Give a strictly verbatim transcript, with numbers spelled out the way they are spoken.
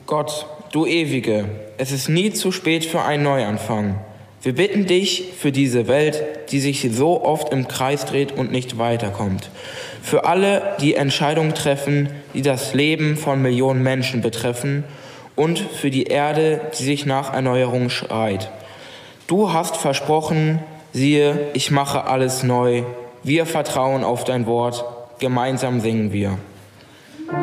Gott, du Ewige, es ist nie zu spät für einen Neuanfang. Wir bitten dich für diese Welt, die sich so oft im Kreis dreht und nicht weiterkommt. Für alle, die Entscheidungen treffen, die das Leben von Millionen Menschen betreffen, und für die Erde, die sich nach Erneuerung schreit. Du hast versprochen, siehe, ich mache alles neu. Wir vertrauen auf dein Wort, gemeinsam singen wir.